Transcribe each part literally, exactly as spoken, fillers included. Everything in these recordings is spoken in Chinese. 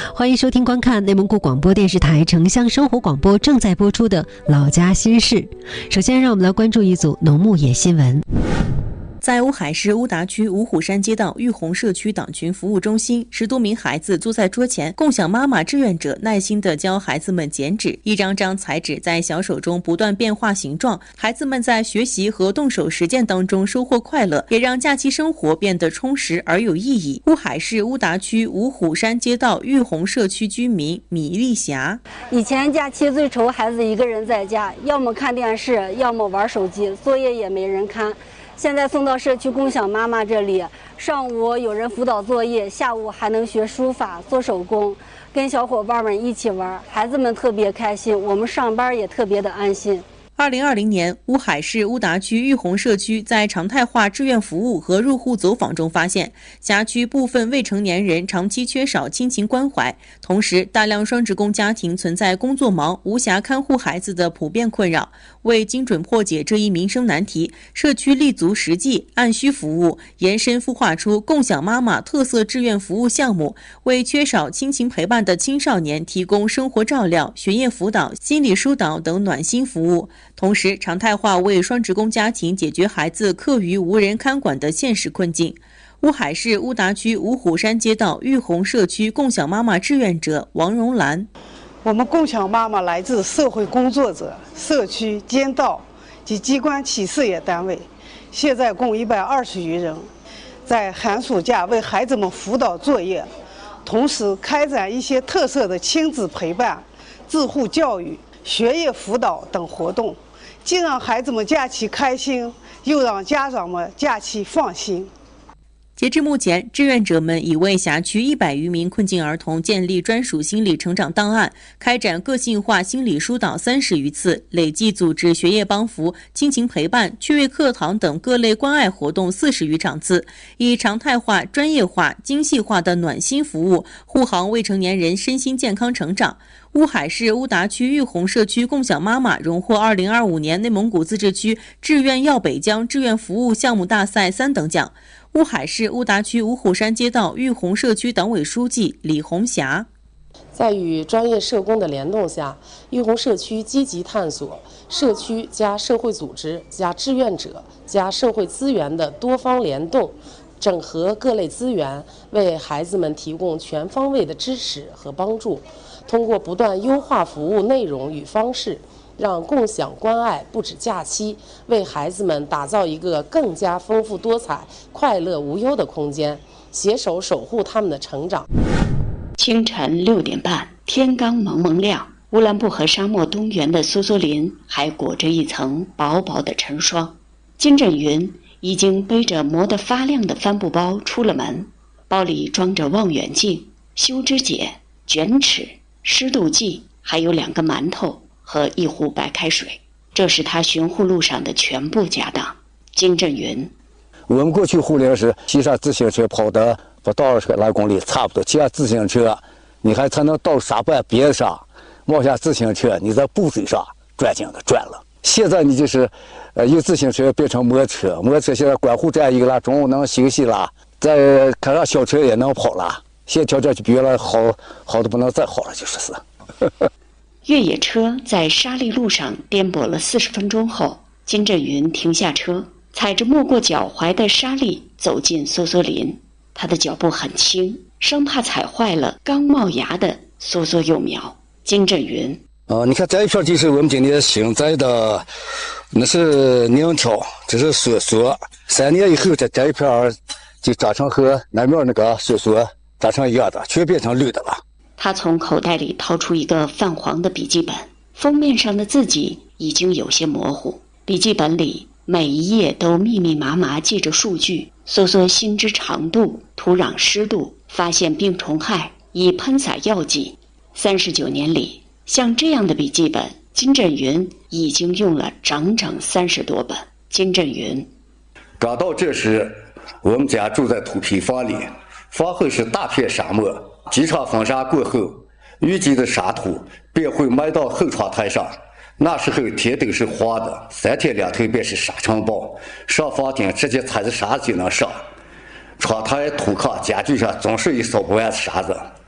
欢迎收听观看内蒙古广播电视台城乡生活广播正在播出的《老家心事》。首先，让我们来关注一组农牧野新闻。 在乌海市乌达区五虎山街道玉红社区党群服务中心，十多名孩子坐在桌前，共享妈妈志愿者耐心地教孩子们剪纸，一张张彩纸在小手中不断变化形状，孩子们在学习和动手实践当中收获快乐，也让假期生活变得充实而有意义。乌海市乌达区五虎山街道玉红社区居民米丽霞： 以前假期最愁孩子一个人在家，要么看电视，要么玩手机，作业也没人看。现在送到社区共享妈妈这里，上午有人辅导作业，下午还能学书法、做手工，跟小伙伴们一起玩，孩子们特别开心，我们上班也特别的安心。 二零二零年，乌海市乌达区玉红社区在常态化志愿服务和入户走访中发现，辖区部分未成年人长期缺少亲情关怀，同时大量双职工家庭存在工作忙、无暇看护孩子的普遍困扰。为精准破解这一民生难题，社区立足实际、按需服务，延伸孵化出共享妈妈特色志愿服务项目，为缺少亲情陪伴的青少年提供生活照料、学业辅导、心理疏导等暖心服务。同时，常态化为双职工家庭解决孩子课余无人看管的现实困境。乌海市乌达区五虎山街道玉红社区共享妈妈志愿者王荣兰： 我们共享妈妈来自社会工作者、社区、街道及机关企事业单位，现在共一百二十余人，在寒暑假为孩子们辅导作业，同时开展一些特色的亲子陪伴、自护教育、学业辅导等活动，既让孩子们假期开心，又让家长们假期放心。 截至目前，志愿者们已为辖区一百余名困境儿童建立专属心理成长档案，开展个性化心理疏导三十余次，累计组织学业帮扶、亲情陪伴、趣味课堂等各类关爱活动四十余场次，以常态化、专业化、精细化的暖心服务护航未成年人身心健康成长。乌海市乌达区玉红社区共享妈妈荣获二零二五年内蒙古自治区志愿耀北疆志愿服务项目大赛三等奖。乌海市乌达区五虎山街道玉红社区党委书记李红霞： 在与专业社工的联动下，玉红社区积极探索社区加社会组织加志愿者加社会资源的多方联动，整合各类资源，为孩子们提供全方位的支持和帮助。通过不断优化服务内容与方式，让共享关爱不止假期，为孩子们打造一个更加丰富多彩、快乐无忧的空间，携手守护他们的成长。 清晨六点半，天刚蒙蒙亮，乌兰布和沙漠东缘的梭梭林还裹着一层薄薄的晨霜。金振云已经背着磨得发亮的帆布包出了门，包里装着望远镜、修枝剪、卷尺、湿度计，还有两个馒头和一壶白开水，这是他巡护路上的全部家当。金振云： 我们过去护林时骑上自行车跑的不到二十来公里，差不多骑上自行车你还才能到沙板边上，冒下自行车你在布水上转井的转了。现在你就是呃由自行车变成摩托车，摩托车现在管护站一个了，中午能休息了，再开上小车也能跑了，现在条件就比原来好好的不能再好了，就是是越野车在沙砾路上颠簸了四十分钟后，金振云停下车，踩着没过脚踝的沙砾走进梭梭林。他的脚步很轻，生怕踩坏了刚冒芽的梭梭幼苗。金振云： 呃，你看这一片就是我们今年新栽的，那是宁条，这是梭梭，三年以后这这一片就长成和南面那个梭梭长成一样的，全变成绿的了。 他从口袋里掏出一个泛黄的笔记本，封面上的字迹已经有些模糊。笔记本里每一页都密密麻麻记着数据：梭梭新枝长度、土壤湿度、发现病虫害、已喷洒药剂。三十九年里，像这样的笔记本，金振云已经用了整整三十多本。金振云： 刚到这时，我们家住在土坯房里，房后是大片沙漠。几场风沙过后，淤积的沙土便会埋到后窗台上，那时候天都是黄的，三天两头便是沙尘暴，上房顶直接踩着沙子就能上，窗台、土炕、家具上总是一扫不完的沙子。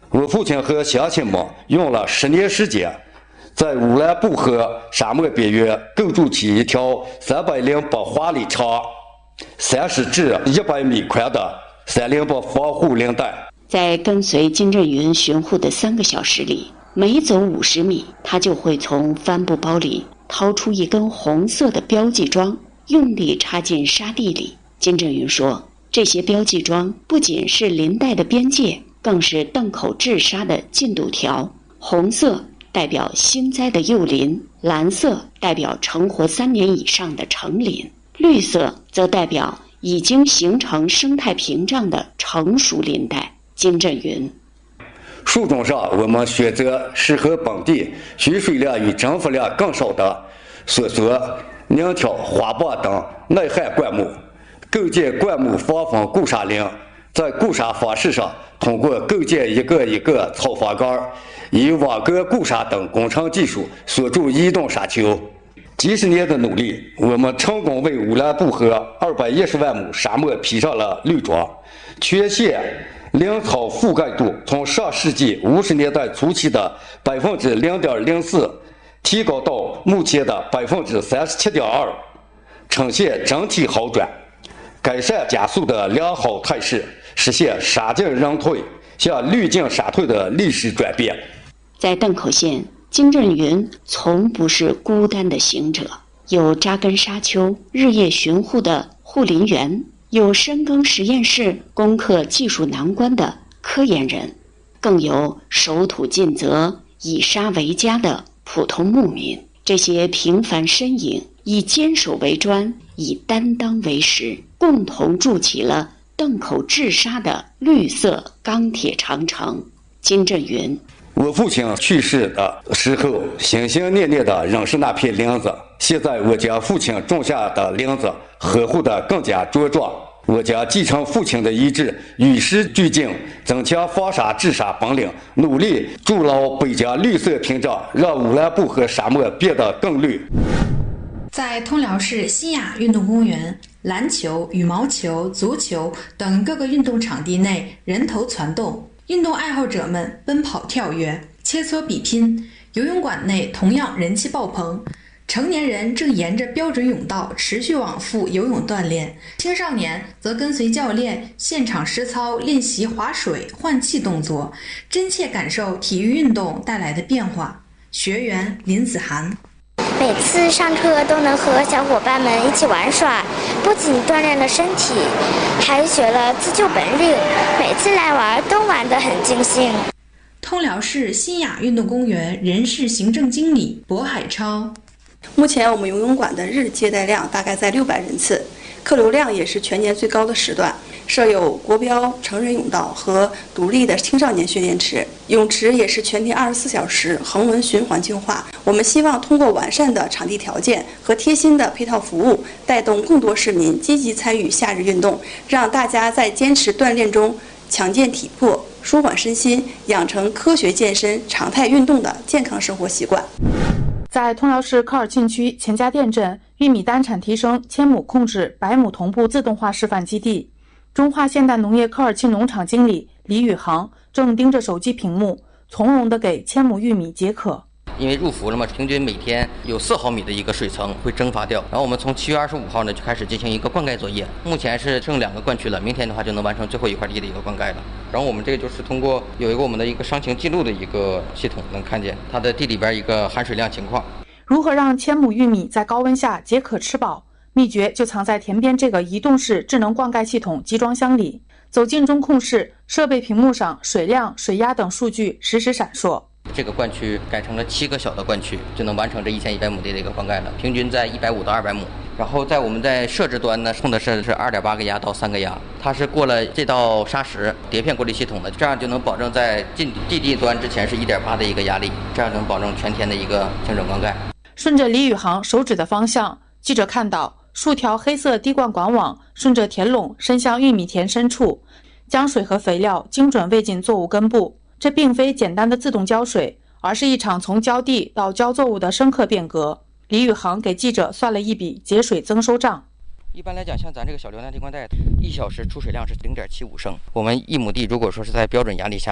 我父亲和乡亲们用了十年时间，在乌兰布和沙漠边缘构筑起一条三百零八华里长、三十至一百米宽的三零八防护林带。 在跟随金振云巡护的三个小时里，每走五十米，他就会从帆布包里掏出一根红色的标记桩，用力插进沙地里。金振云说，这些标记桩不仅是林带的边界，更是邓口治沙的进度条。红色代表新栽的幼林，蓝色代表成活三年以上的成林，绿色则代表已经形成生态屏障的成熟林带。金振云， 树种上我们选择适合本地蓄水量与蒸发量更少的索索、宁条、花瓣等耐旱灌木，构建灌木防风固沙林。在固沙方式上，通过构建一个一个草房杆，以网格固沙等工程技术锁住移动沙丘。几十年的努力，我们成功为乌兰布和二百一十万亩沙漠披上了绿装，全县林草覆盖度从上世纪五十年代初期的百分之零点零四提高到目前的百分之三十七点二，呈现整体好转，改善加速的良好态势，实现沙进人退向绿进沙退的历史转变。 在邓口县，金振云从不是孤单的行者，有扎根沙丘、日夜巡护的护林员，有深耕实验室、攻克技术难关的科研人，更有守土尽责、以沙为家的普通牧民。这些平凡身影以坚守为砖，以担当为石，共同筑起了邓口治沙的绿色钢铁长城。金振云， 我父亲去世的时候，心心念念的仍是那片林子。现在我将父亲种下的林子呵护得更加茁壮。我将继承父亲的遗志，与时俱进，增强防沙治沙本领，努力筑牢北疆绿色屏障，让乌兰布和沙漠变得更绿。 在通辽市新雅运动公园，篮球、羽毛球、足球等各个运动场地内人头攒动，运动爱好者们奔跑跳跃、切磋比拼。游泳馆内同样人气爆棚，成年人正沿着标准泳道持续往复游泳锻炼，青少年则跟随教练现场实操练习划水、换气动作，真切感受体育运动带来的变化。学员林子涵， 每次上课都能和小伙伴们一起玩耍，不仅锻炼了身体，还学了自救本领，每次来玩都玩得很尽兴。 通辽市新雅运动公园人事行政经理博海超， 目前我们游泳馆的日接待量大概在六百人次，客流量也是全年最高的时段，设有国标成人泳道和独立的青少年训练池，泳池也是全天二十四小时恒温循环净化。我们希望通过完善的场地条件和贴心的配套服务，带动更多市民积极参与夏日运动，让大家在坚持锻炼中强健体魄、舒缓身心，养成科学健身、常态运动的健康生活习惯。 在通辽市科尔沁区钱家店镇玉米单产提升千亩控制百亩同步自动化示范基地，中化现代农业科尔沁农场经理李宇航正盯着手机屏幕，从容地给千亩玉米解渴。 因为入伏了嘛，平均每天有四毫米的一个水层会蒸发掉。然后我们从七月二十五号呢就开始进行一个灌溉作业，目前是剩两个灌区了，明天的话就能完成最后一块地的一个灌溉了。然后我们这个就是通过有一个我们的一个伤情记录的一个系统，能看见它的地里边一个含水量情况。 如何让千亩玉米在高温下解渴吃饱？秘诀就藏在田边这个移动式智能灌溉系统集装箱里。走进中控室，设备屏幕上水量、水压等数据实时闪烁。 这个灌区改成了七个小的灌区，就能完成这一千一百亩地的一个灌溉了，平均在一百五到二百亩。然后在我们在设置端呢，用的是是二点八个压到三个压，它是过了这道砂石碟片过滤系统的，这样就能保证在进地地端之前是一点八的一个压力，这样能保证全天的一个精准灌溉。 顺着李宇航手指的方向，记者看到数条黑色滴灌管网顺着田垄伸向玉米田深处，将水和肥料精准喂进作物根部。这并非简单的自动浇水，而是一场从浇地到浇作物的深刻变革。李宇航给记者算了一笔节水增收账。 一般来讲，像咱这个小流量地灌带，一小时出水量是零点七五升。我们一亩地如果说是在标准压力下，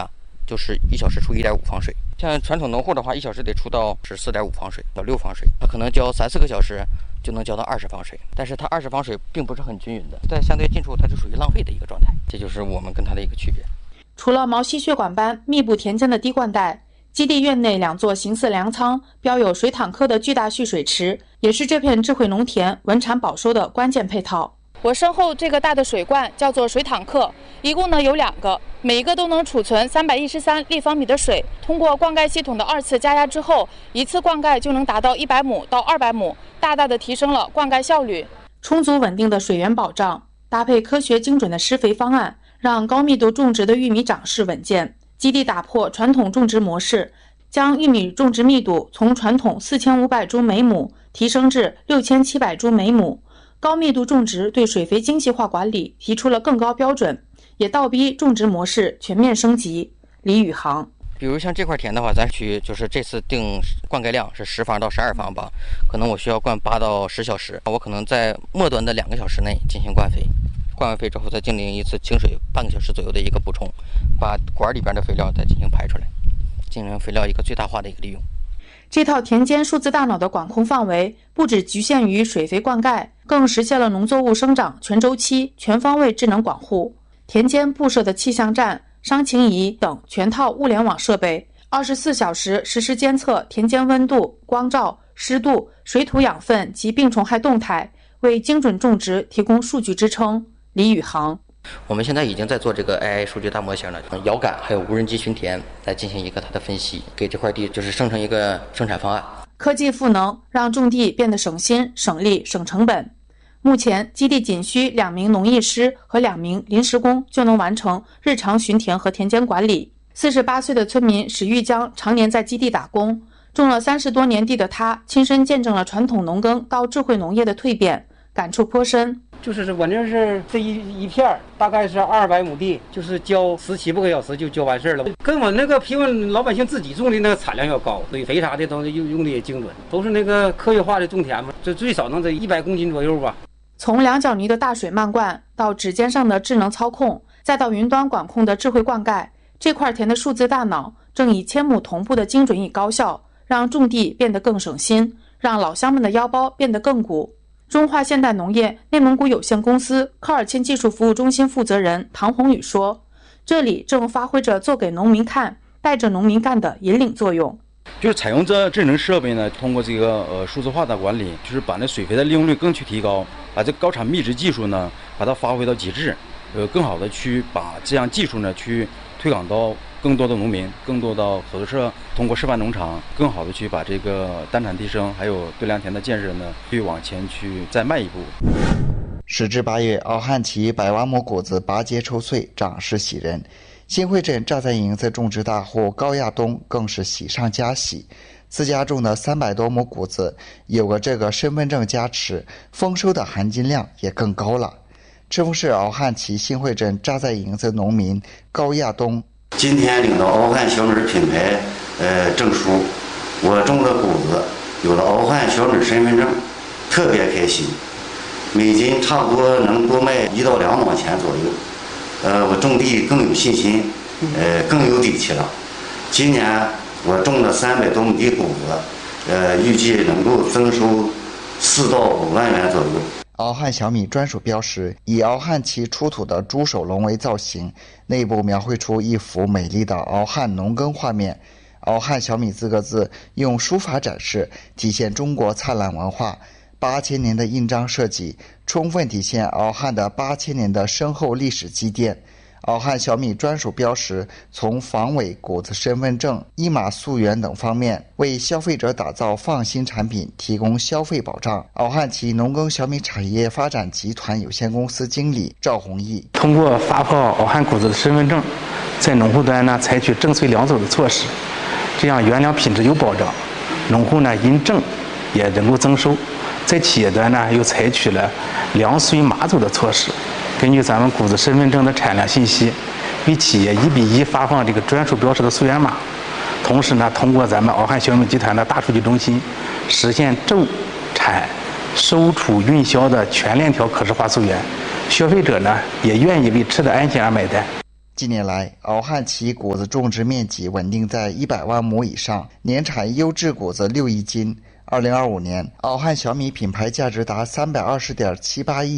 就是一小时出一点五方水。像传统农户的话，一小时得出到是四点五方水到六方水，它可能浇三四个小时就能浇到二十方水，但是它二十方水并不是很均匀的，在相对近处它是属于浪费的一个状态，这就是我们跟它的一个区别。 除了毛细血管般密布田间的滴灌带，基地院内两座形似粮仓、标有水坦克的巨大蓄水池，也是这片智慧农田稳产保收的关键配套。我身后这个大的水罐叫做水坦克，一共呢有两个，每一个都能储存三百一十三立方米的水。通过灌溉系统的二次加压之后，一次灌溉就能达到一百亩到二百亩，大大的提升了灌溉效率。充足稳定的水源保障，搭配科学精准的施肥方案，让高密度种植的玉米长势稳健。基地打破传统种植模式，将玉米种植密度从传统四千五百株每亩提升至六千七百株每亩。高密度种植对水肥精细化管理提出了更高标准，也倒逼种植模式全面升级。李宇航， 比如像这块田的话，咱区就是这次定灌溉量是十方到十二方吧，可能我需要灌八到十小时，我可能在末端的两个小时内进行灌肥，灌完肥之后再进行一次清水半个小时左右的一个补充，把管里边的肥料再进行排出来，进行肥料一个最大化的一个利用。 这套田间数字大脑的管控范围不只局限于水肥灌溉，更实现了农作物生长全周期全方位智能管护。田间布设的气象站、伤情仪等全套物联网设备，二十四小时实时监测田间温度、光照、湿度、水土养分及病虫害动态，为精准种植提供数据支撑。李宇航， 我们现在已经在做这个 A I 数据大模型了，遥感还有无人机巡田来进行一个它的分析，给这块地就是生成一个生产方案。 科技赋能让种地变得省心、省力、省成本。目前基地仅需两名农艺师和两名临时工就能完成日常巡田和田间管理。四十八岁的村民史玉江常年在基地打工，种了三十多年地的他，亲身见证了传统农耕到智慧农业的蜕变，感触颇深。 就是我那是这一一片大概是二百亩地，就是浇十七八个小时就浇完事了，跟我那个平民老百姓自己种的那个产量要高，水肥啥的都用用的也精准，都是那个科学化的种田嘛，这最少能得一百公斤左右吧。 从两角泥的大水漫灌到指尖上的智能操控，再到云端管控的智慧灌溉，这块田的数字大脑正以千亩同步的精准与高效，让种地变得更省心，让老乡们的腰包变得更鼓。中华现代农业内蒙古有限公司科尔沁技术服务中心负责人唐宏宇说，这里正发挥着做给农民看、带着农民干的引领作用。 就是采用这智能设备呢，通过这个呃数字化的管理，就是把那水肥的利用率更去提高，把这高产密植技术呢，把它发挥到极致，呃，更好的去把这样技术呢去推广到更多的农民，更多的合作社，通过示范农场，更好的去把这个单产提升，还有对良田的建设呢，去往前去再迈一步。 时至八月，敖汉旗百万亩谷子拔节抽穗，长势喜人。新会镇榨菜营子种植大户高亚东更是喜上加喜，自家种的三百多亩谷子，有个这个身份证加持，丰收的含金量也更高了。赤峰市敖汉旗新会镇榨菜营子农民高亚东， 今天领到敖汉小米品牌呃证书，我种的谷子有了敖汉小米身份证，特别开心，每斤差不多能多卖一到两毛钱左右。呃，我种地更有信心，呃，更有底气了。今年我种了三百多亩地谷子，呃，预计能够增收四到五万元左右。 敖汉小米专属标识以敖汉旗出土的猪手龙为造型，内部描绘出一幅美丽的敖汉农耕画面。敖汉小米四个字用书法展示，体现中国灿烂文化。八千年的印章设计，充分体现敖汉的八千年的深厚历史积淀。敖汉小米专属标识从防伪、谷子身份证、一码溯源等方面，为消费者打造放心产品提供消费保障。敖汉旗农耕小米产业发展集团有限公司经理赵宏毅， 通过发放敖汉谷子的身份证，在农户端呢采取正穗两走的措施，这样原粮品质有保障，农户呢因证也能够增收。在企业端呢，又采取了粮穗码走的措施，根据咱们谷子身份证的产量信息，为企业一比一发放这个专属标识的溯源码。同时呢，通过咱们敖汉小米集团的大数据中心，实现种、产、收、储、运销的全链条可视化溯源。消费者呢，也愿意为吃的安心而买单。 近年来，敖汉旗谷子种植面积稳定在一百万亩以上，年产优质谷子六亿斤。二零二五年，敖汉小米品牌价值达三百二十点七八亿